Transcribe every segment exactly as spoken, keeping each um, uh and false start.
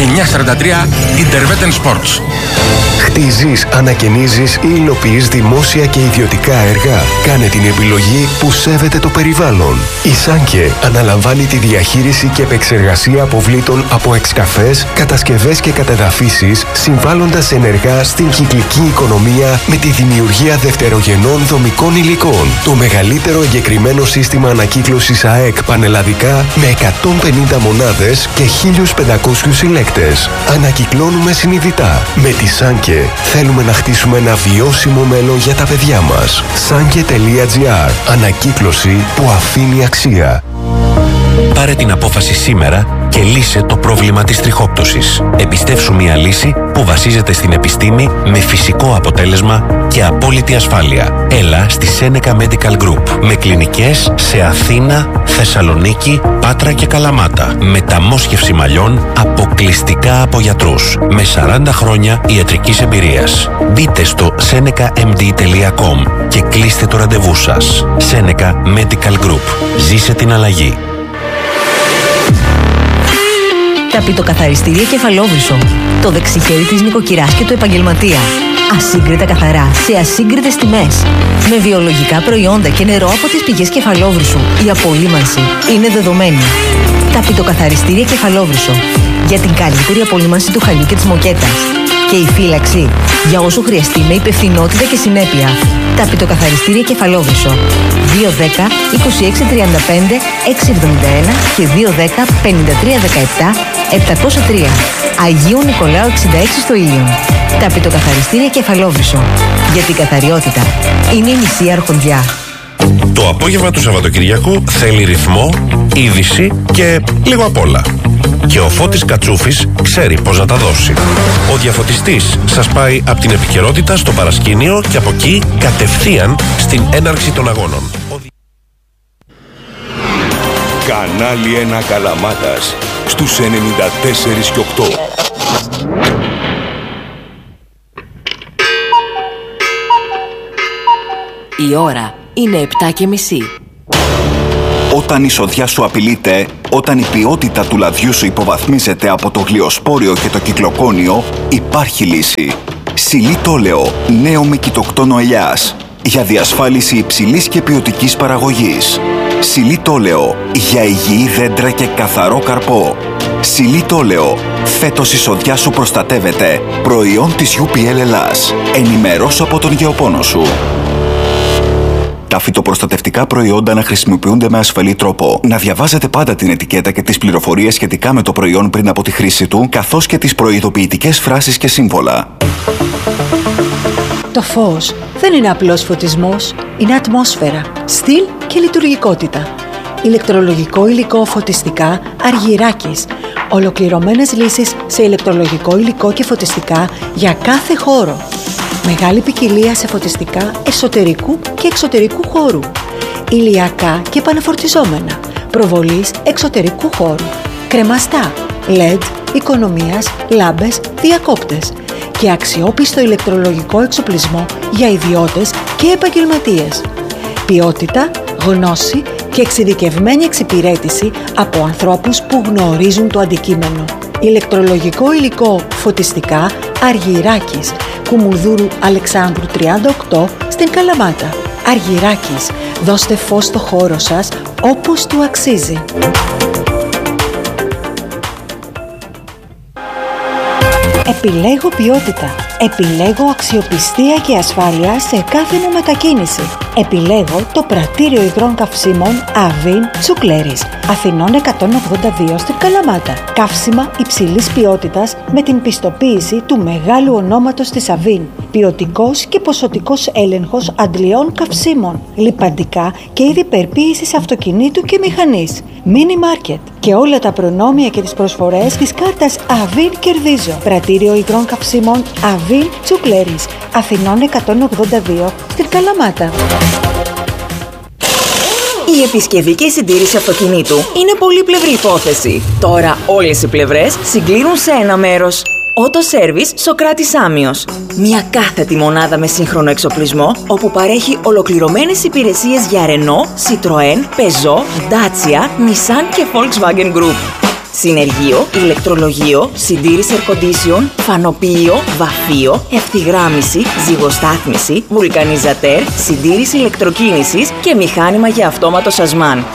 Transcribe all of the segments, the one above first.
εννιακόσια σαράντα τρία Interveten Sports. Χτίζεις, ανακαινίζεις ή υλοποιείς δημόσια και ιδιωτικά έργα? Κάνε την επιλογή που σέβεται το περιβάλλον. Η Σάνκε αναλαμβάνει τη διαχείριση και επεξεργασία αποβλήτων από εξκαφές, κατασκευές και κατεδαφίσεις, συμβάλλοντας ενεργά στην κυκλική οικονομία με τη δημιουργία δευτερογενών δομικών υλικών. Το μεγαλύτερο εγκεκριμένο σύστημα ανακύκλωσης ΑΕΚ πανελλαδικά με εκατόν πενήντα μονάδες και χίλιους πεντακόσιους συλλέκτες. Ανακυκλώνουμε συνειδητά. Με τη Σάνκε θέλουμε να χτίσουμε ένα βιώσιμο μέλλον για τα παιδιά μας. Sanke τελεία gr. Ανακύκλωση που αφήνει αξία. Πάρε την απόφαση σήμερα και λύσε το πρόβλημα της τριχόπτωσης. Επιστεύσου μια λύση που βασίζεται στην επιστήμη με φυσικό αποτέλεσμα και απόλυτη ασφάλεια. Έλα στη Seneca Medical Group με κλινικές σε Αθήνα, Θεσσαλονίκη, Πάτρα και Καλαμάτα. Μεταμόσχευση μαλλιών αποκλειστικά από γιατρούς με σαράντα χρόνια ιατρικής εμπειρίας. Μπείτε στο seneca m d τελεία com και κλείστε το ραντεβού σας. Seneca Medical Group. Ζήσε την αλλαγή. Ταπητοκαθαριστήρια Κεφαλόβρυσο. Το δεξιχέρι της νοικοκυράς και του επαγγελματία. Ασύγκριτα καθαρά, σε ασύγκριτες τιμές. Με βιολογικά προϊόντα και νερό από τις πηγές Κεφαλόβρυσου. Η απολύμανση είναι δεδομένη. Ταπητοκαθαριστήρια Κεφαλόβρυσο. Για την καλύτερη απολύμανση του χαλιού και της μοκέτας. Και η φύλαξη για όσο χρειαστεί με υπευθυνότητα και συνέπεια. Ταπητοκαθαριστήρια Κεφαλόβρυσο. δύο δέκα είκοσι έξι τριάντα πέντε έξι εβδομήντα ένα και δύο δέκα πενήντα τρία δεκαεπτά επτακόσια τρία. Αγίου Νικολάου εξήντα έξι στο Ήλιον. Ταπητοκαθαριστήρια Κεφαλόβρυσο. Για την καθαριότητα είναι η μισή αρχοντιά. Το απόγευμα του Σαββατοκυριακού θέλει ρυθμό, είδηση και λίγο απ' όλα. Και ο Φώτης Κατσούφης ξέρει πώς να τα δώσει. Ο διαφωτιστής σας πάει από την επικαιρότητα στο παρασκήνιο και από εκεί κατευθείαν στην έναρξη των αγώνων. Κανάλι ένα Καλαμάτας στους ενενήντα τέσσερα και οκτώ. Η ώρα είναι επτά και μισή. Όταν η σοδιά σου απειλείται, όταν η ποιότητα του λαδιού σου υποβαθμίζεται από το γλιοσπόριο και το κυκλοκόνιο, υπάρχει λύση. Σιλί Τόλεο, νέο με κοιτοκτόνο ελιάς, για διασφάλιση υψηλής και ποιοτικής παραγωγής. Σιλί Τόλεο, για υγιή δέντρα και καθαρό καρπό. Σιλί Τόλεο, φέτος η σοδιά σου προστατεύεται. Προϊόν της γιου πι ελ Ελλάς. Ενημερώσου από τον γεωπόνο σου. Τα φυτοπροστατευτικά προϊόντα να χρησιμοποιούνται με ασφαλή τρόπο. Να διαβάζετε πάντα την ετικέτα και τις πληροφορίες σχετικά με το προϊόν πριν από τη χρήση του, καθώς και τις προειδοποιητικές φράσεις και σύμβολα. Το φως δεν είναι απλός φωτισμός, είναι ατμόσφαιρα, στυλ και λειτουργικότητα. Ηλεκτρολογικό υλικό φωτιστικά Αργυράκης. Ολοκληρωμένες λύσεις σε ηλεκτρολογικό υλικό και φωτιστικά για κάθε χώρο. Μεγάλη ποικιλία σε φωτιστικά εσωτερικού και εξωτερικού χώρου. Ηλιακά και επαναφορτιζόμενα. Προβολής εξωτερικού χώρου. Κρεμαστά, ελ ι ντι, οικονομίας, λάμπες, διακόπτες. Και αξιόπιστο ηλεκτρολογικό εξοπλισμό για ιδιώτες και επαγγελματίες. Ποιότητα, γνώση και εξειδικευμένη εξυπηρέτηση από ανθρώπους που γνωρίζουν το αντικείμενο. Ηλεκτρολογικό υλικό φωτιστικά Αργυράκης, Κουμουνδούρου Αλεξάνδρου τριάντα οκτώ στην Καλαμάτα. Αργυράκης, δώστε φως στο χώρο σας όπως του αξίζει. Επιλέγω ποιότητα. Επιλέγω αξιοπιστία και ασφάλεια σε κάθε μου μετακίνηση. Επιλέγω το πρατήριο υγρών καυσίμων Αβίν Τσουκλέρης, Αθηνών εκατόν ογδόντα δύο στην Καλαμάτα. Καύσιμα υψηλής ποιότητας με την πιστοποίηση του μεγάλου ονόματος της Αβίν. Ποιοτικός και ποσοτικός έλεγχος αντλειών καυσίμων. Λιπαντικά και είδη περποίησης αυτοκινήτου και μηχανής. Μίνι μάρκετ. Και όλα τα προνόμια και τις προσφορές της κάρτας Αβίν Κερδίζω. Πρατήριο υγρών καυσίμων Αβίν Τσουκλέρης, Αθηνών εκατόν ογδόντα δύο στην Καλαμάτα. Η επισκευή και η συντήρηση αυτοκινήτου είναι πολύπλευρη υπόθεση. Τώρα όλες οι πλευρές συγκλίνουν σε ένα μέρος. Auto Service Σοκράτης Άμιος. Μια κάθετη μονάδα με σύγχρονο εξοπλισμό, όπου παρέχει ολοκληρωμένες υπηρεσίες για Renault, Citroën, Peugeot, Dacia, Nissan και Volkswagen Group. συνεργείο, ηλεκτρολογείο, συντήρηση air condition, φανοποιείο, βαφείο, ευθυγράμμιση, ζυγοστάθμιση, βουλκανιζατέρ, συντήρηση ηλεκτροκίνησης και μηχάνημα για αυτόματο σασμάν.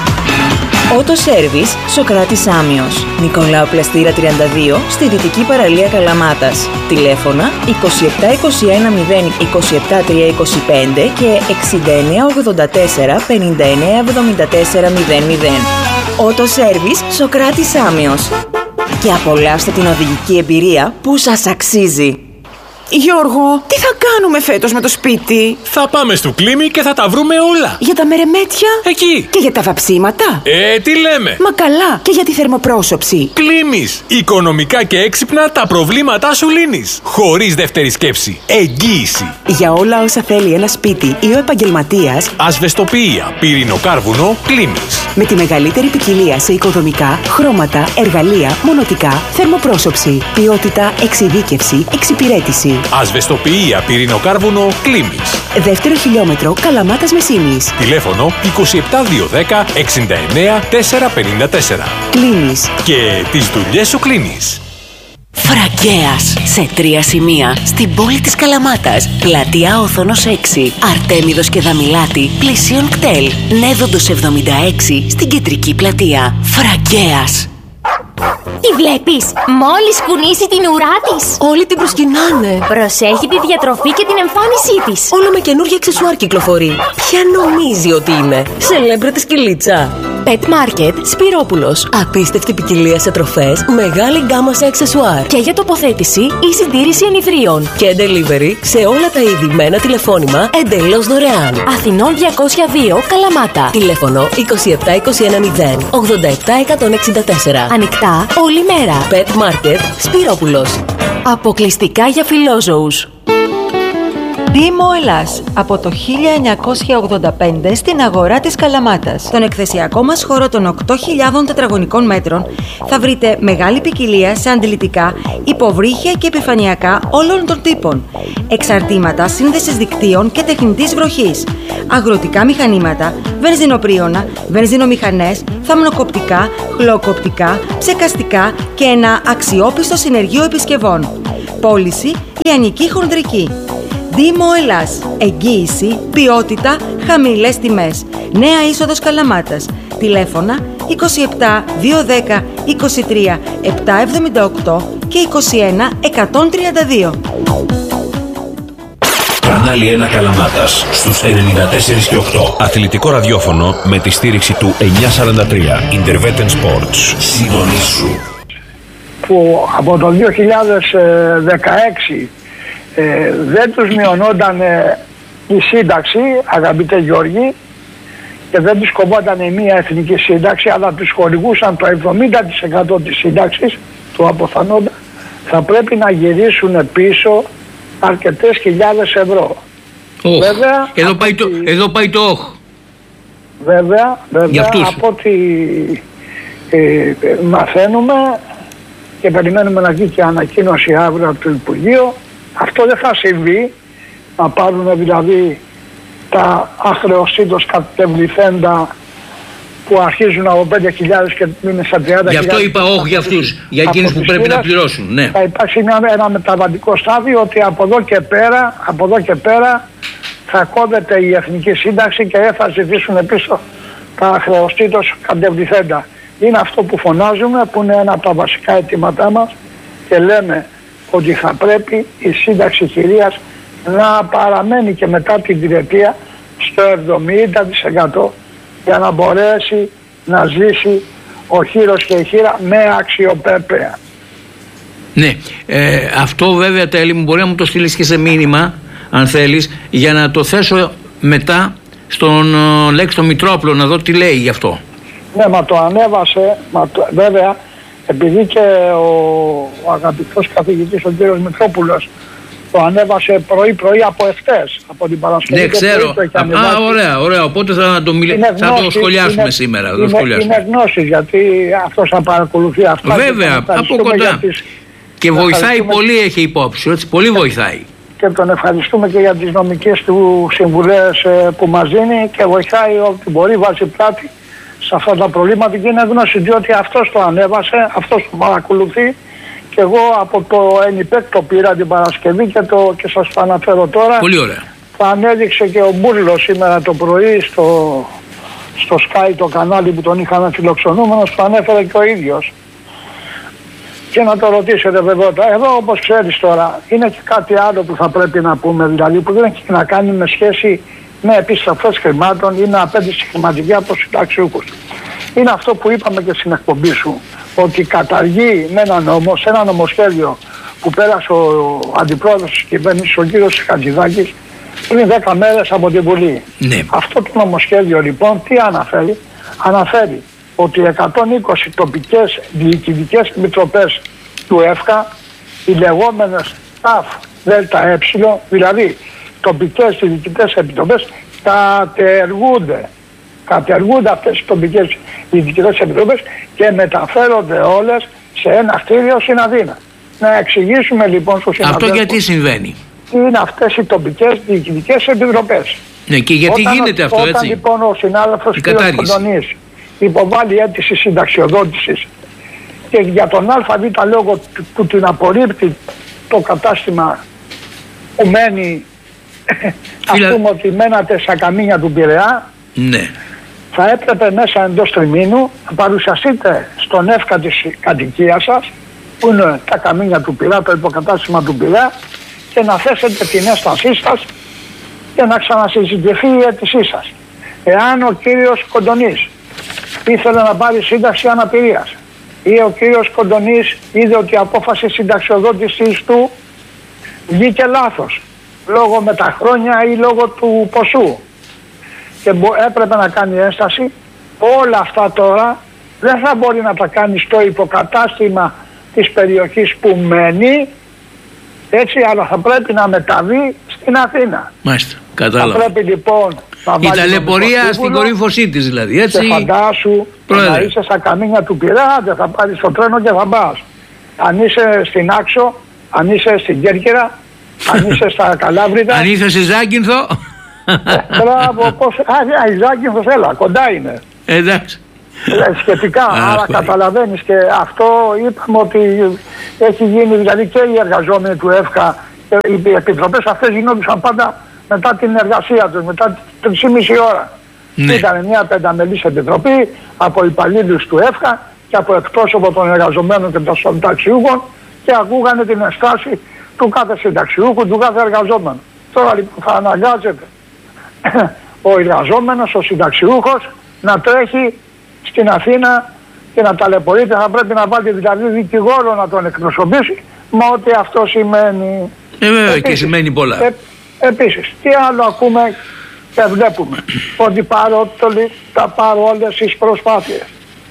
Auto Service, Σοκράτης Άμιος, Νικολάου Πλαστήρα τριάντα δύο, στη Δυτική Παραλία Καλαμάτας. Τηλέφωνα είκοσι επτά είκοσι ένα μηδέν είκοσι επτά τριακόσια είκοσι πέντε και εξήντα εννέα ογδόντα τέσσερα πενήντα εννέα εβδομήντα τέσσερα μηδέν μηδέν. Auto Service, Σοκράτης Άμιος. Και απολαύστε την οδηγική εμπειρία που σας αξίζει. Γιώργο, τι θα κάνουμε φέτος με το σπίτι? Θα πάμε στο Κλίμι και θα τα βρούμε όλα. Για τα μερεμέτια? Εκεί. Και για τα βαψίματα? Ε, τι λέμε. Μα καλά, και για τη θερμοπρόσωψη. Κλίμις. Οικονομικά και έξυπνα τα προβλήματά σου λύνεις. Χωρίς δεύτερη σκέψη. Εγγύηση. Για όλα όσα θέλει ένα σπίτι ή ο επαγγελματίας. Ασβεστοποιία, πυρηνοκάρβουνο, Κλίμις. Με τη μεγαλύτερη ποικιλία σε οικοδομικά, χρώματα, εργαλεία, μονοτικά, θερμοπρόσωψη, ποιότητα, εξειδίκευση, εξυπηρέτηση. Ασβεστοποιία, πυρηνοκάρβουνο, Κλίμις. Δεύτερο χιλιόμετρο, Καλαμάτας Μεσίνης. Τηλέφωνο είκοσι επτά διακόσια δέκα εξήντα εννέα τετρακόσια πενήντα τέσσερα. Κλείνεις. Και τις δουλειές σου κλείνεις. Φραγκέας, σε τρία σημεία στην πόλη της Καλαμάτας. Πλατεία Οθόνος έξι, Αρτέμιδος και Δαμιλάτη, πλησίον κτέλ. Νέδοντος εβδομήντα έξι στην κεντρική πλατεία. Φραγκέας. Τη βλέπεις? Μόλις κουνήσει την ουρά της, όλοι την προσκυνάνε. Προσέχει τη διατροφή και την εμφάνισή της. Όλο με καινούργια αξεσουάρ κυκλοφορεί. Ποια νομίζει ότι είναι? Σελέμπρετε σκυλίτσα. Pet Market Σπυρόπουλος. Απίστευτη ποικιλία σε τροφές, μεγάλη γκάμα σε αξεσουάρ. Και για τοποθέτηση ή συντήρηση ενιδρίων. Και delivery σε όλα τα είδη με ένα τηλεφώνημα εντελώς δωρεάν. Αθηνών διακόσια δύο, Καλαμάτα. Τηλέφωνο είκοσι επτά είκοσι ένα μηδέν ογδόντα επτά εκατόν εξήντα τέσσερα. Ανοιχτά όλη μέρα. Pet Market Σπυρόπουλος. Αποκλειστικά για φιλόζωους. Δήμο Ελλάς, από το χίλια εννιακόσια ογδόντα πέντε στην αγορά της Καλαμάτας. Στον εκθεσιακό μας χώρο των οκτώ χιλιάδων τετραγωνικών μέτρων θα βρείτε μεγάλη ποικιλία σε αντιλητικά, υποβρύχια και επιφανειακά όλων των τύπων, εξαρτήματα σύνδεσης δικτύων και τεχνητής βροχής, αγροτικά μηχανήματα, βενζινοπρίωνα, βενζινομηχανές, θαμνοκοπτικά, χλωκοπτικά, ψεκαστικά και ένα αξιόπιστο συνεργείο επισκευών. Πώληση λιανική χονδρική. Δήμο Ελλάς. Εγγύηση, ποιότητα, χαμηλές τιμές. Νέα είσοδος Καλαμάτας. Τηλέφωνα είκοσι επτά διακόσια δέκα είκοσι τρία επτακόσια εβδομήντα οκτώ και είκοσι ένα εκατόν τριάντα δύο. Κανάλι ένα Καλαμάτας στους ενενήντα τέσσερα και οκτώ. Αθλητικό ραδιόφωνο με τη στήριξη του εννιακόσια σαράντα τρία. Intervetten Sports. Συντονίσου. Που από το δύο χιλιάδες δεκαέξι Ε, δεν τους μειωνόταν ε, η σύνταξη, αγαπητέ Γιώργη, και δεν τους κοβόταν μία εθνική σύνταξη, αλλά τους χορηγούσαν το εβδομήντα τοις εκατό της σύνταξης του αποθανόντα, θα πρέπει να γυρίσουν πίσω αρκετές χιλιάδες ευρώ. Oh. Βέβαια, εδώ, πάει το, τη... εδώ πάει το όχ. Βέβαια, βέβαια από ό,τι ε, μαθαίνουμε και περιμένουμε να βγει και ανακοίνωση αύριο από το Υπουργείο, αυτό δεν θα συμβεί, να πάρουν δηλαδή τα αχρεωσίτως κατεβληθέντα που αρχίζουν από πέντε χιλιάδες και μείνουν στα τριάντα χιλιάδες. Γι' αυτό είπα όχι για αυτούς, για εκείνους που πρέπει να πληρώσουν. Ναι. Θα υπάρξει ένα, ένα μεταβατικό στάδιο ότι από εδώ και πέρα, από εδώ και πέρα θα κόβεται η εθνική σύνταξη και δεν θα ζητήσουν πίσω τα αχρεωσίτως κατεβληθέντα. Είναι αυτό που φωνάζουμε, που είναι ένα από τα βασικά αιτήματά μας και λέμε ότι θα πρέπει η σύνταξη χειρίας να παραμένει και μετά την τριετία στο εβδομήντα τοις εκατό για να μπορέσει να ζήσει ο χείρος και η χείρα με αξιοπρέπεια. Ναι, ε, αυτό βέβαια Τέλη μου μπορεί να μου το στείλεις και σε μήνυμα αν θέλεις, για να το θέσω μετά στον uh, Λέξη το Μητρόπουλο να δω τι λέει γι' αυτό. Ναι, μα το ανέβασε, μα το, βέβαια επειδή και ο, ο αγαπητός καθηγητής ο κύριος Μητρόπουλος το ανέβασε πρωί-πρωί από εχθές, από την Παρασκευή. Ναι, ξέρω. Α, α, ωραία, ωραία. Οπότε θα το, μιλ... θα γνώση, το σχολιάσουμε είναι, σήμερα. Είναι, σχολιάσουμε. είναι γνώση, γιατί αυτός θα παρακολουθεί αυτά. Βέβαια, από κοντά. Τις... Και βοηθάει πολύ, έχει υπόψη, έτσι, πολύ βοηθάει. Και τον ευχαριστούμε και για τις νομικές του συμβουλές που μας δίνει και βοηθάει ό,τι μπορεί, βάζει πλάτη σε σε αυτά τα προβλήματα και είναι γνώση, διότι αυτός το ανέβασε, αυτός το παρακολουθεί και εγώ από το ΕΝΙΠΕΚ το πήρα την Παρασκευή και, το, και σας το αναφέρω τώρα. Πολύ ωραία. Θα ανέδειξε και ο Μπούρλος σήμερα το πρωί στο, στο Sky, το κανάλι που τον είχαμε φιλοξενούμενος, το ανέφερε και ο ίδιος. Και να το ρωτήσετε βέβαια. Εδώ, όπως ξέρεις τώρα, είναι και κάτι άλλο που θα πρέπει να πούμε, δηλαδή που δεν έχει να κάνει με σχέση με επιστροφές χρημάτων ή με απέτηση χρηματική από τους συνταξιούχους. Είναι αυτό που είπαμε και στην εκπομπή σου, ότι καταργεί με ένα νόμο, σε ένα νομοσχέδιο που πέρασε ο αντιπρόεδρος της κυβέρνησης, ο κύριος Χατζηδάκης, πριν δέκα μέρες από την Βουλή. Ναι. Αυτό το νομοσχέδιο λοιπόν τι αναφέρει? Αναφέρει ότι εκατόν είκοσι τοπικές διοικητικές επιτροπές του ΕΦΚΑ, οι λεγόμενες ΤΑΦ ΔΕΛΤΑ, δηλαδή τοπικές διοικητικές επιτροπές, κατεργούνται. Κατεργούνται αυτές οι τοπικές διοικητικές επιτροπές και μεταφέρονται όλες σε ένα κτίριο στην Αθήνα. Να εξηγήσουμε λοιπόν στους συναδέλφους. Αυτό γιατί συμβαίνει? Τι είναι αυτές οι τοπικές διοικητικές επιτροπές. Ναι, και γιατί όταν, γίνεται αυτό, όταν, έτσι? Όταν λοιπόν ο συνάδελφος κ. Κοντονής υποβάλλει αίτηση συνταξιοδότησης και για τον ΑΒ λόγο που την απορρίπτει το κατάστημα που μένει, Φίλα... ας πούμε ότι μένατε στα καμίνια του Πειραιά, ναι, θα έπρεπε μέσα εντός τριμήνου να παρουσιαστείτε στον ΕΦΚΑ της κατοικίας σας, που είναι τα καμίνια του Πειραιά, το υποκατάστημα του Πειραιά, και να θέσετε την ένστασή σας και να ξανασυζητηθεί η αίτησή σας. Εάν ο κύριος Κοντονής ήθελε να πάρει σύνταξη αναπηρίας ή ο κύριος Κοντονής είδε ότι η απόφαση συνταξιοδότησης του βγήκε λάθος λόγω με τα χρόνια ή λόγω του ποσού και έπρεπε να κάνει ένσταση, όλα αυτά τώρα δεν θα μπορεί να τα κάνει στο υποκατάστημα της περιοχής που μένει, έτσι, αλλά θα πρέπει να μεταβεί στην Αθήνα. Μάλιστα, κατάλαβα. Θα πρέπει λοιπόν να η ταλαιπωρία στην κορύφωσή της δηλαδή, έτσι. Και φαντάσου να είσαι στα καμίνια του Πειραιά, θα πάρεις το τρένο και θα πας. Αν είσαι στην Άξο, αν είσαι στην Κέρκυρα, αν είσαι στα Καλάβρητα. Αν είσαι στη Ζάκυνθο. Μπράβο, πώς. Α, η Ζάκυνθος, έλα, κοντά είναι. Εντάξει. Σχετικά, άρα καταλαβαίνεις, και αυτό είπαμε ότι έχει γίνει, δηλαδή και οι εργαζόμενοι του ΕΦΚΑ, οι επιτροπές αυτές γινόντουσαν πάντα μετά την εργασία τους, μετά τρεις και μισή ώρα. Ναι. Ήταν μια πενταμελής επιτροπή από υπαλλήλους του ΕΦΚΑ και από εκπρόσωπο των εργαζομένων και των συνταξιούχων και ακούγανε την ενστάση του κάθε συνταξιούχου, του κάθε εργαζόμενου. Τώρα λοιπόν θα αναγκάζεται ο εργαζόμενος, ο συνταξιούχος να τρέχει στην Αθήνα και να ταλαιπωρείται, θα πρέπει να βάλει δηλαδή δικηγόρο να τον εκπροσωπήσει, μα ότι αυτό σημαίνει. Ε, βέβαια, και σημαίνει πολλά. Ε, επίσης, τι άλλο ακούμε και βλέπουμε? Ότι παρόλοι τα παρόλες τις προσπάθειες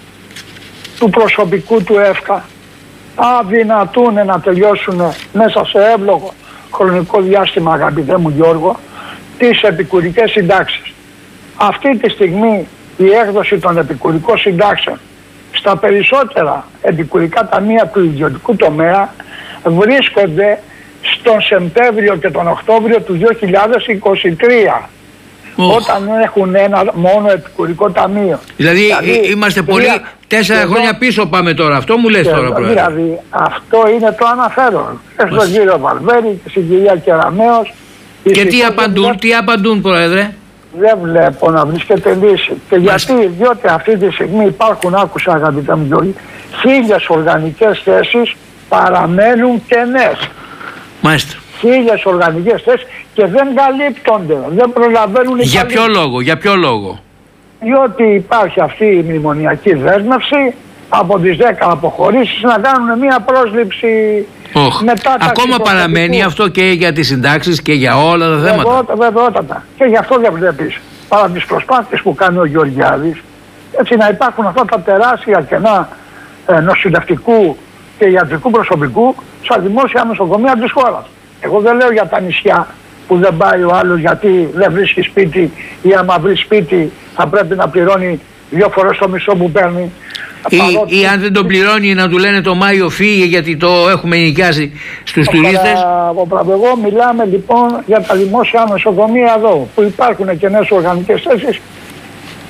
του προσωπικού του ΕΦΚΑ αδυνατούν να τελειώσουν μέσα σε εύλογο χρονικό διάστημα, αγαπητέ μου Γιώργο, τις επικουρικές συντάξεις. Αυτή τη στιγμή η έκδοση των επικουρικών συντάξεων στα περισσότερα επικουρικά ταμεία του ιδιωτικού τομέα βρίσκονται στον Σεπτέμβριο και τον Οκτώβριο του δύο χιλιάδες είκοσι τρία. Oh. Όταν έχουν ένα μόνο επικουρικό ταμείο. Δηλαδή, δηλαδή είμαστε πολύ τρία, τέσσερα εδώ, χρόνια πίσω πάμε τώρα. Αυτό μου λες τώρα, Πρόεδρε. Δηλαδή αυτό είναι το αναφέρον. Και στον κύριο Βαλβέρη και στην κυρία Κεραμέως. Και τι απαντούν, δεν... τι απαντούν, Πρόεδρε? Δεν βλέπω να βρίσκεται λύση. Και Μάλιστα. γιατί, διότι αυτή τη στιγμή υπάρχουν, άκουσα αγαπητέ μου Γιώργη, χίλιες οργανικές θέσεις παραμένουν κενές. Μάλιστα. Χίλιες οργανικές θέσεις και δεν καλύπτονται, δεν προλαβαίνουν οι Για ποιο λόγο, για ποιο λόγο? Διότι υπάρχει αυτή η μνημονιακή δέσμευση από τις δέκα αποχωρήσεις να κάνουν μια πρόσληψη. Oh. Μετά ακόμα παραμένει αυτό και για τις συντάξεις και για όλα τα θέματα. Βεβαιότατα. Και γι' αυτό δεν βλέπεις, παρά τις προσπάθειες που κάνει ο Γεωργιάδης, έτσι να υπάρχουν αυτά τα τεράστια κενά ε, νοσηλευτικού και ιατρικού προσωπικού στα δημόσια νοσοκομεία της χώρας. Εγώ δεν λέω για τα νησιά που δεν πάει ο άλλος γιατί δεν βρίσκει σπίτι ή άμα βρει σπίτι θα πρέπει να πληρώνει δύο φορές το μισό που παίρνει. Ή, παρότι... ή αν δεν τον πληρώνει να του λένε το Μάιο φύγε γιατί το έχουμε νοικιάσει στους τουρίστες. Εγώ μιλάμε λοιπόν για τα δημόσια νοσοκομεία εδώ που υπάρχουν κενές οργανικές θέσεις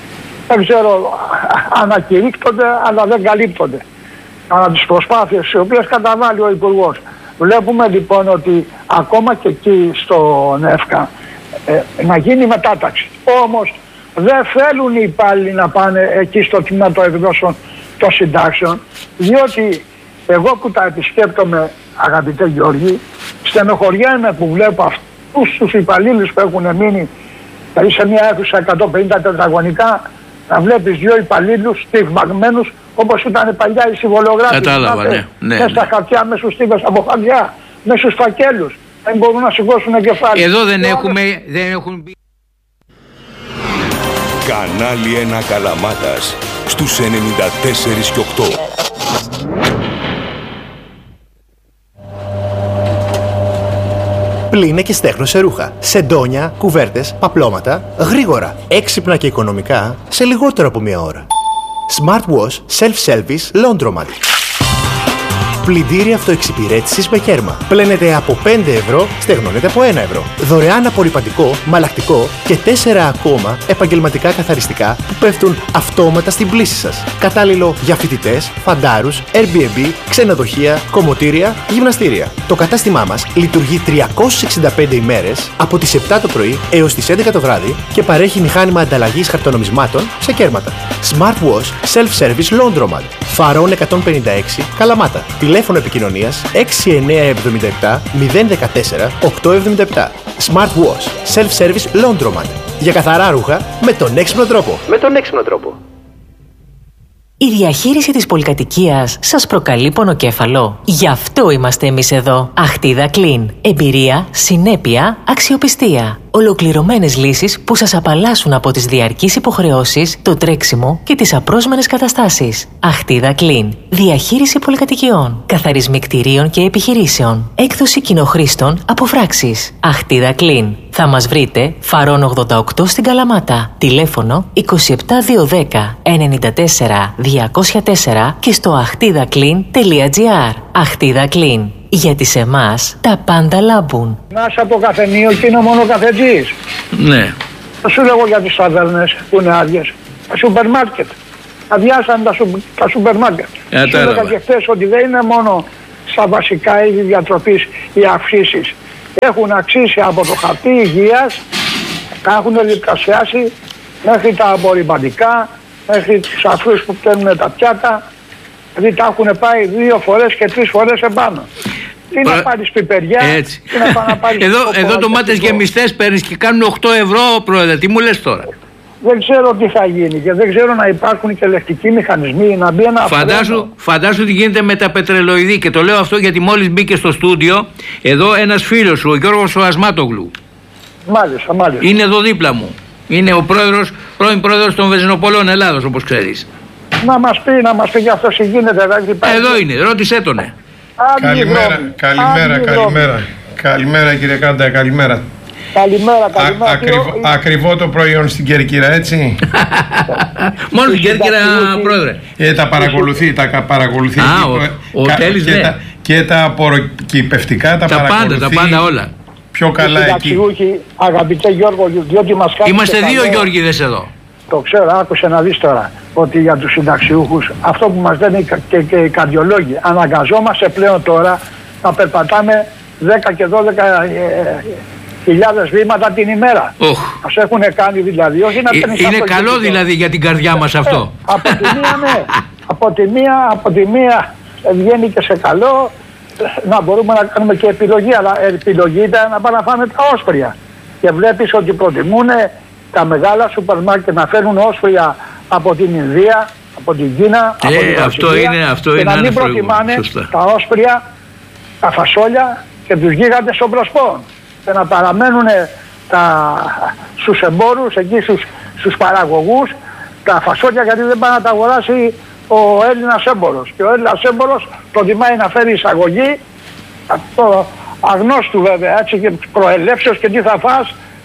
δεν ξέρω, ανακηρύκτονται αλλά δεν καλύπτονται ανά τις προσπάθειες τις οποίες καταβάλει ο Υπουργός. Βλέπουμε λοιπόν ότι ακόμα και εκεί στο ΝΕΦΚΑ ε, να γίνει μετάταξη. Όμως δεν θέλουν οι υπάλληλοι να πάνε εκεί στο τμήμα των εκδόσεων των συντάξεων, διότι εγώ που τα επισκέπτομαι, αγαπητέ Γιώργη, στενοχωριέμαι που βλέπω αυτούς τους υπαλλήλους που έχουν μείνει δηλαδή σε μια αίθουσα εκατόν πενήντα τετραγωνικά, να βλέπεις δύο υπαλλήλους στιγμαγμένους όπως ήταν παλιά οι συμβολογράφοι. Κατάλαβα, ναι, ναι, ναι. Στα χαρτιά, μέσα στους στίβες από χαρτιά, μέσα στους φακέλους. Δεν μπορούν να σηκώσουν κεφάλι. Εδώ δεν έχουμε, δεν έχουν μπει. Κανάλι ένα Καλαμάτας στους ενενήντα τέσσερα και οκτώ. Πλύνε και στέχνωσε ρούχα, σεντόνια, κουβέρτες, παπλώματα, γρήγορα, έξυπνα και οικονομικά, σε λιγότερο από μία ώρα. Smart Wash Self-Service Laundromat. Πλυντήρια αυτοεξυπηρέτησης με κέρμα. Πλένετε από πέντε ευρώ, στεγνώνετε από ένα ευρώ. Δωρεάν απορρυπαντικό, μαλακτικό και τέσσερα ακόμα επαγγελματικά καθαριστικά που πέφτουν αυτόματα στην πλύση σας. Κατάλληλο για φοιτητές, φαντάρους, Airbnb, ξενοδοχεία, κομμωτήρια, γυμναστήρια. Το κατάστημά μας λειτουργεί τριακόσιες εξήντα πέντε ημέρες από τις επτά το πρωί έως τις έντεκα το βράδυ και παρέχει μηχάνημα ανταλλαγής χαρτονομισμάτων σε κέρματα. Smart Wash Self-Service Laundromat. Φαρών εκατόν πενήντα έξι, Καλαμάτα. Τηλέφωνο επικοινωνίας έξι εννιά επτά επτά μηδέν ένα τέσσερα οκτώ επτά επτά. Smart Wash Self-Service Laundromat. Για καθαρά ρούχα με τον έξυπνο τρόπο. Με τον έξυπνο τρόπο. Η διαχείριση της πολυκατοικίας σας προκαλεί πονοκέφαλο. Γι' αυτό είμαστε εμείς εδώ. Αχτίδα Clean. Εμπειρία, συνέπεια, αξιοπιστία. Ολοκληρωμένες λύσεις που σας απαλλάσσουν από τις διαρκείς υποχρεώσεις, το τρέξιμο και τις απρόσμενες καταστάσεις. Αχτίδα Clean. Διαχείριση πολυκατοικιών. Καθαρισμοί κτηρίων και επιχειρήσεων. Έκδοση κοινοχρήστων από φράξεις. Αχτίδα Clean. Θα μας βρείτε Φαρών ογδόντα οκτώ στην Καλαμάτα. Τηλέφωνο είκοσι επτά διακόσια δέκα ενενήντα τέσσερα διακόσια τέσσερα και στο αχτίδα κλιν τελεία τζι άρ. Αχτίδα Clean. Γιατί σε εμάς τα πάντα λάμπουν. Να είσαι από καφενείο και είναι μόνο καφετζής. Ναι. Θα σου λέγω για τις ταβέρνες που είναι άδειες. Τα σούπερ μάρκετ. Αδειάσαν τα, σου, τα σούπερ μάρκετ. Ε, σου έλεγα και χθες ότι δεν είναι μόνο στα βασικά είδη διατροφής οι αυξήσεις. Έχουν αξίσει από το χαρτί υγείας, τα έχουν διπλασιάσει μέχρι τα απορριμματικά, μέχρι τους αφρούς που παίρνουν τα πιάτα. Δηλαδή τα έχουν πάει δύο φορές και τρεις φορές επάνω. Τι Πρα... να πάρεις πιπεριά, έτσι. Τι να, να πάρεις εδώ, εδώ ντομάτες γεμιστές παίρνεις και κάνουν οκτώ ευρώ, πρόεδρε. Τι μου λες τώρα? Δεν ξέρω τι θα γίνει και δεν ξέρω να υπάρχουν και ελεκτικοί μηχανισμοί να μπει ένα φαντάσου, φαντάσου τι γίνεται με τα πετρελοειδή. Και το λέω αυτό γιατί μόλις μπήκε στο στούντιο εδώ ένας φίλος σου, ο Γιώργος ο Ασμάτογλου. Μάλιστα, μάλιστα. Είναι εδώ δίπλα μου. Είναι ο πρόεδρος, πρώην πρόεδρος των Βενζινοπολών Ελλάδος, όπως ξέρεις. Να μας πει, να μας πει για αυτό τι γίνεται. Εδώ είναι, ρώτησέ τον. Καλημέρα, καλημέρα, καλημέρα. Καλημέρα κύριε Κάντα, καλημέρα. Καλημέρα, καλημέρα. Α, ακριβό, ακριβό το προϊόν στην Κέρκυρα, έτσι. Μόνο στην Κέρκυρα, πρόεδρε. Ε, τα παρακολουθεί, τα παρακολουθεί. Α, ο, ο κα, Τέλης, και, ναι. τα, και τα απορροκυπευτικά τα, τα παρακολουθεί. Τα πάντα, τα πάντα όλα. Πιο καλά εκεί. Αγαπητέ Γιώργο, διότι μας κάνει. Είμαστε δύο Γιώργηδες εδώ. Το ξέρω, άκουσε να δεις τώρα ότι για τους συνταξιούχους αυτό που μας λένε και, και οι καρδιολόγοι, αναγκαζόμαστε πλέον τώρα να περπατάμε δέκα και δώδεκα ε, χιλιάδες βήματα την ημέρα. Oh. Μας έχουν κάνει δηλαδή, όχι να παίρνεις ε, Είναι καλό δηλαδή για την καρδιά μας αυτό. Ε, από τη μία, ναι. από τη μία, από τη μία βγαίνει και σε καλό, να μπορούμε να κάνουμε και επιλογή, αλλά επιλογή ήταν να πάνε να φάνε τα όσπρια. Και βλέπεις ότι προτιμούν τα μεγάλα σούπερ μάρκετ να φέρουν όσπρια από την Ινδία, από την Κίνα, ε, από την αυτό είναι, αυτό και είναι να μην προτιμάνε τα όσπρια, τα φασόλια και τους γίγαντες των προσπών και να παραμένουν τα, στους εμπόρους, εκεί στους, στους παραγωγούς, τα φασόλια, γιατί δεν πάει να τα αγοράσει ο Έλληνας έμπορος. Και ο Έλληνας έμπορος προτιμάει να φέρει εισαγωγή, αυτό αγνώστου βέβαια, έτσι, και προελεύσεως και τι θα φας,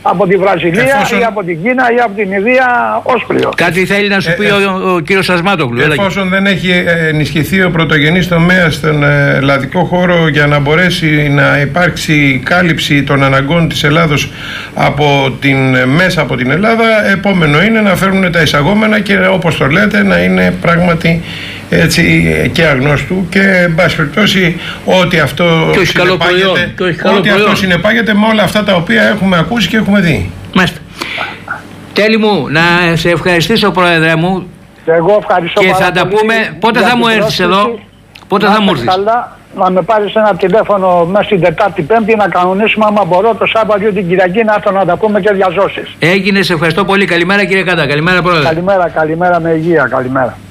από τη Βραζιλία εφόσον... ή από την Κίνα ή από την Ινδία όσπριο. Κάτι θέλει να σου πει ε, ο, ο, ο κύριος Ασμάτογλου. Εφόσον δεν έχει ενισχυθεί ο πρωτογενής τομέας στον ελλαδικό χώρο για να μπορέσει να υπάρξει κάλυψη των αναγκών της Ελλάδος από την, μέσα από την Ελλάδα, επόμενο είναι να φέρουν τα εισαγόμενα και όπως το λέτε να είναι πράγματι έτσι και αγνώστου και εν πάση περιπτώσει ότι αυτό συνεπάγεται, ότι αυτό συνεπάγεται με όλα αυτά τα οποία έχουμε ακούσει και έχουμε δει. Μάλιστα. Τέλη μου, να σε ευχαριστήσω πρόεδρε μου. Και εγώ ευχαριστώ και θα τα πούμε. Πότε θα μου έρθεις εδώ? Πότε θα μου έρθεις? Να με πάρεις ένα τηλέφωνο μέσα στην Τετάρτη Πέμπτη να κανονίσουμε άμα μπορώ το Σάββατο την Κυριακή να έρθω να τα πούμε και διαζώσεις. Έγινε, σε ευχαριστώ πολύ. Καλημέρα κύριε Κάτα. Καλημέρα πρόεδρε. Καλημέρα, καλημέρα με υγεία. Καλημέρα.